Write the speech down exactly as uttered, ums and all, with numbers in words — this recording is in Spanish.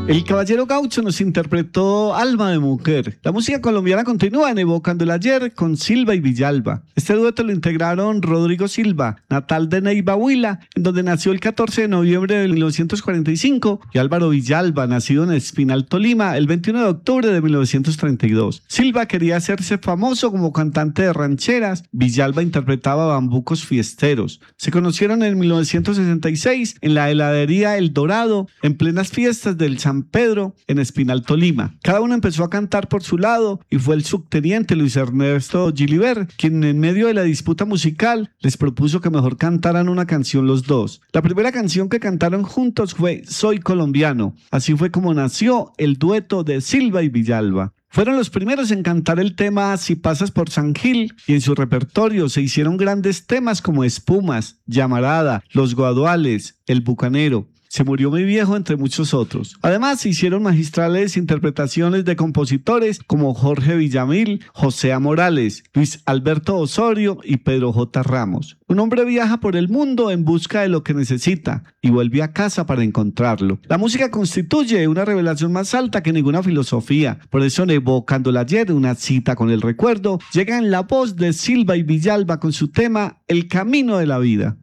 El Caballero Gaucho nos interpretó Alma de Mujer. La música colombiana continúa en Evocando el Ayer con Silva y Villalba. Este dueto lo integraron Rodrigo Silva, natal de Neiva, Huila, en donde nació el catorce de noviembre de mil novecientos cuarenta y cinco, y Álvaro Villalba, nacido en Espinal, Tolima, el veintiuno de octubre de mil novecientos treinta y dos. Silva quería hacerse famoso como cantante de rancheras. Villalba interpretaba bambucos fiesteros. Se conocieron en mil novecientos sesenta y seis en la heladería El Dorado, en plenas fiestas del San Pedro, en Espinal, Tolima. Cada uno empezó a cantar por su lado y fue el subteniente Luis Ernesto Gilibert quien, en medio de la disputa musical, les propuso que mejor cantaran una canción los dos. La primera canción que cantaron juntos fue Soy Colombiano. Así fue como nació el dueto de Silva y Villalba. Fueron los primeros en cantar el tema Si pasas por San Gil, y en su repertorio se hicieron grandes temas como Espumas, Llamarada, Los Guaduales, El Bucanero, Se murió mi viejo, entre muchos otros. Además, se hicieron magistrales interpretaciones de compositores como Jorge Villamil, José A. Morales, Luis Alberto Osorio y Pedro J. Ramos. Un hombre viaja por el mundo en busca de lo que necesita y vuelve a casa para encontrarlo. La música constituye una revelación más alta que ninguna filosofía. Por eso, en Evocando el Ayer, una cita con el recuerdo, llega en la voz de Silva y Villalba con su tema El Camino de la Vida.